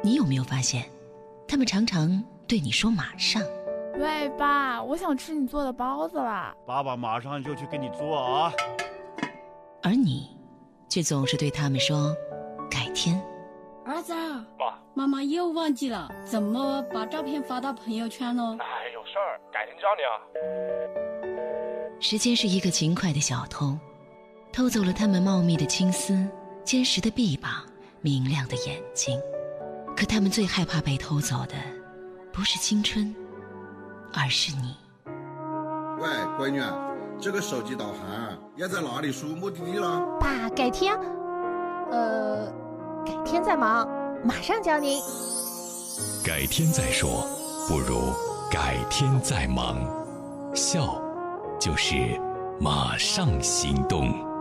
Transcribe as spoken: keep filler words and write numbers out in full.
你有没有发现，他们常常对你说马上。 喂，爸，我想吃你做的包子啦。 爸爸马上就去给你做啊。 而你却总是对他们说改天。 儿子， 爸， 妈妈又忘记了怎么把照片发到朋友圈呢？ 哎，有事儿，改天教你啊。 时间是一个勤快的小偷，偷走了他们茂密的青丝、坚实的臂膀、明亮的眼睛。可他们最害怕被偷走的不是青春，而是你。 喂，闺女，这个手机导航要在哪里输目的地了？ 爸，改天，呃，改天再忙，马上教您。 改天再说，不如改天再忙。笑，就是马上行动。